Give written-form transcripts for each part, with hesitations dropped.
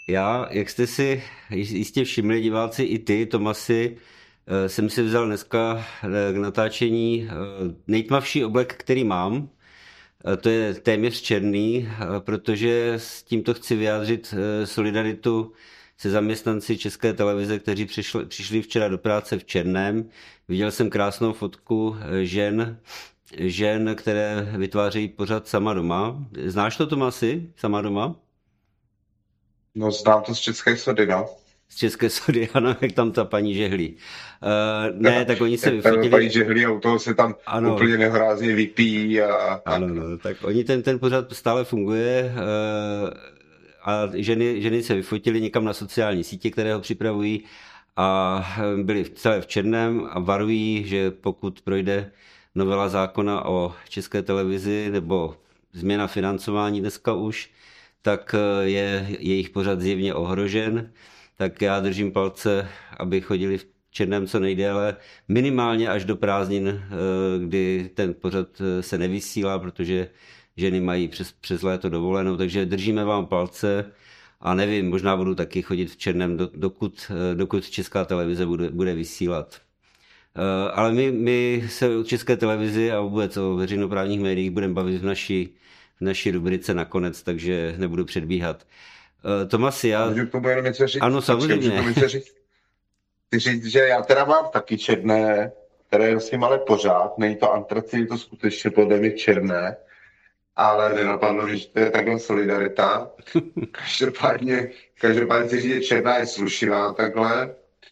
Já, jak jste si jistě všimli, diváci, i ty, Tomasi, jsem si vzal dneska k natáčení nejtmavší oblek, který mám. To je téměř černý, protože s tímto chci vyjádřit solidaritu se zaměstnanci České televize, kteří přišli včera do práce v černém. Viděl jsem krásnou fotku žen, které vytvářejí pořad Sama doma. Znáš to, Tomasi, Sama doma? No, znám to z České sody, no. Z České sody, ano, jak tam ta paní žehlí. Ne, tak oni se Jak tam paní vyfotili. žehlí a u toho se tam Ano, úplně nehorázně vypíjí a ano, tak, no. no, tak oni ten pořad stále funguje a ženy se vyfotily někam na sociální sítě, které ho připravují a byli celé v černém a varují, že pokud projde novela zákona o České televizi nebo změna financování dneska už, tak je jejich pořad zjevně ohrožen. Tak já držím palce, aby chodili v černém co nejdéle, minimálně až do prázdnin, kdy ten pořad se nevysílá, protože ženy mají přes léto dovolenou, takže držíme vám palce a nevím, možná budu taky chodit v černém, dokud Česká televize bude vysílat. Ale my se o České televizi a vůbec o veřejnoprávních médiích budeme bavit v naší rubrice nakonec, takže nebudu předbíhat. Tomasi, A já... můžu k tomu jenom něco říct? Ano, Počkej, můžu k samozřejmě. tomu něco říct? Chci říct, že já teda mám taky černé, které nosím ale pořád. Není to antracit, je to skutečně podle mě černé. Ale nenapadlo mě, že to je takhle solidarita. Každopádně si říct, že černá je slušivá takhle.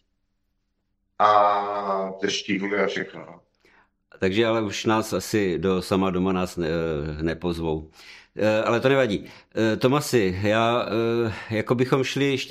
A deštíhuje a všechno, no. Takže ale už nás asi do Sama doma nás nepozvou. Ale to nevadí. Tomasi, já jako bychom šli ještě